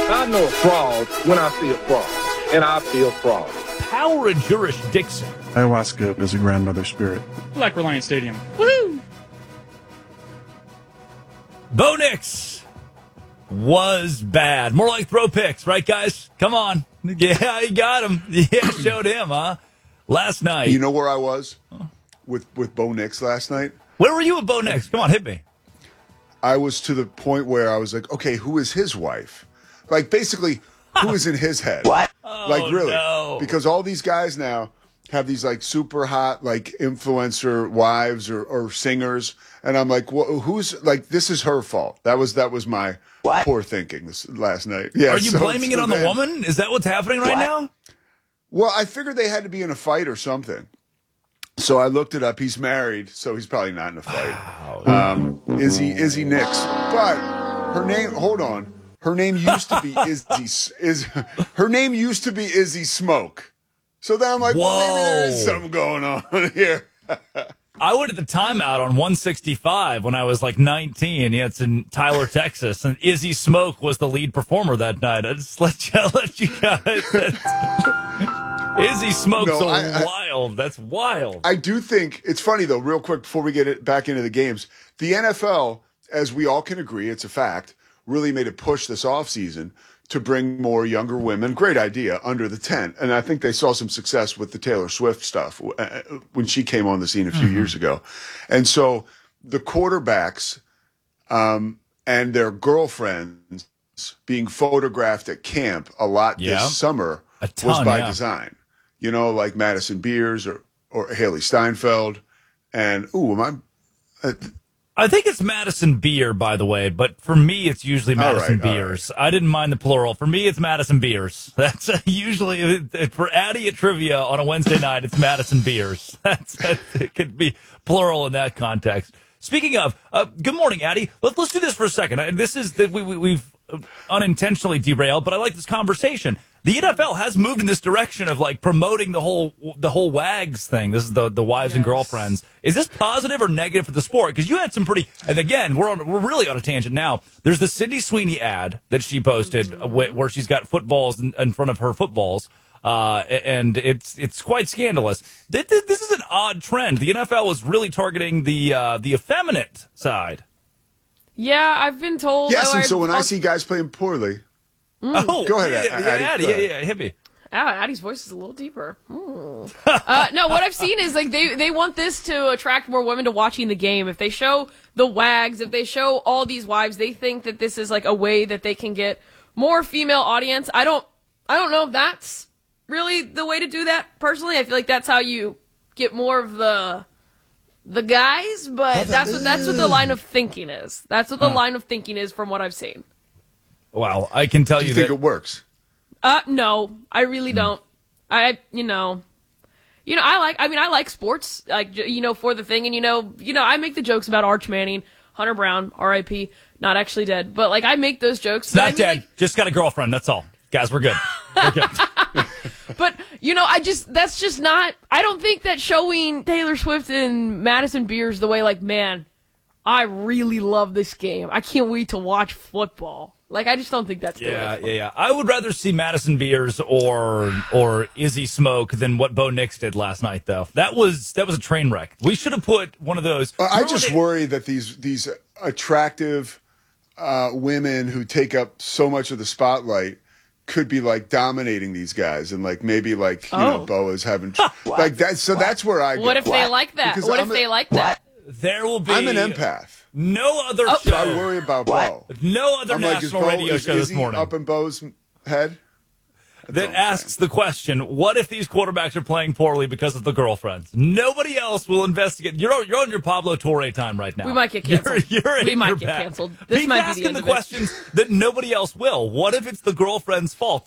I know a fraud when I see a fraud, and I feel fraud. Power and jurisdiction. Ayahuasca is a grandmother spirit. Like Reliant Stadium. Woo! Bo Nix was bad. More like throw picks, right, guys? Come on. Yeah, he got him. Yeah, showed him, huh? Last night. You know where I was with Bo Nix last night? Where were you with Bo Nix? Come on, hit me. I was to the point where I was like, okay, who is his wife? Like, basically, who is in his head? What? Like, really? No. Because all these guys now have these, like, super hot, like, influencer wives or singers. And I'm like, well, who's, like, this is her fault. That was my poor thinking last night. Yeah. Are you blaming it on the woman? Is that what's happening right now? Well, I figured they had to be in a fight or something. So I looked it up. He's married, so he's probably not in a fight. Wow. Izzy Nix. But her name, hold on. Her name used to be her name used to be Izzy Smoke. So then I'm like, well, maybe there is something going on here. I went at the timeout on 165 when I was like 19. Yeah, it's in Tyler, Texas, and Izzy Smoke was the lead performer that night. I just let you guys. Izzy Smoke's wild. That's wild. I do think it's funny though. Real quick before we get it back into the games, the NFL, as we all can agree, it's a fact, really made a push this offseason to bring more younger women. Great idea, under the tent. And I think they saw some success with the Taylor Swift stuff when she came on the scene a few years ago. And so the quarterbacks and their girlfriends being photographed at camp a lot this summer was by design. You know, like Madison Beers or Haley Steinfeld. And, I think it's Madison Beer, by the way, but for me, it's usually Madison Beers. Right. I didn't mind the plural. For me, it's Madison Beers. That's usually, for Addy at Trivia on a Wednesday night, it's Madison Beers. It could be plural in that context. Speaking of, good morning, Addy. Let's do this for a second. This is that we've unintentionally derailed, but I like this conversation. The NFL has moved in this direction of like promoting the whole WAGs thing. This is the wives and girlfriends. Is this positive or negative for the sport? Because you had some pretty, and again, we're really on a tangent now. There's the Sydney Sweeney ad that she posted where she's got footballs in front of her footballs. And it's quite scandalous. This is an odd trend. The NFL was really targeting the effeminate side. Yeah, I've been told. Yes, and so when I see guys playing poorly, go ahead, Addy. Yeah, hit me. Addy's voice is a little deeper. No, what I've seen is like they want this to attract more women to watching the game. If they show the WAGs, if they show all these wives, they think that this is like a way that they can get more female audience. I don't know if that's really the way to do that. Personally, I feel like that's how you get more of the guys, but that's what the line of thinking is. That's what the line of thinking is from what I've seen. Wow, I can tell you think it works. No, I really don't. I like sports, like, for the thing, and I make the jokes about Arch Manning, Hunter Brown, R.I.P., not actually dead, but like I make those jokes. Not dead, just got a girlfriend. That's all, guys. We're good. We're good. But that's just not. I don't think that showing Taylor Swift and Madison Beers the way, like, man, I really love this game. I can't wait to watch football. Like, I just don't think that's Yeah. I would rather see Madison Beers or Izzy Smoke than what Bo Nix did last night, though. That was a train wreck. We should have put one of those. I just worry that these attractive women who take up so much of the spotlight could be like dominating these guys, and like maybe like Bo is having like that. So that's where I go. What if they like that? Because what if they like that? There will be. I'm an empath. No other show. I worry about Bo. No other national radio show this morning. Up in Bo's head? That asks the question, what if these quarterbacks are playing poorly because of the girlfriends? Nobody else will investigate. You're on your Pablo Torre time right now. We might get canceled. We might get canceled. This He's might be asking the end the of it. questions that nobody else will. What if it's the girlfriend's fault?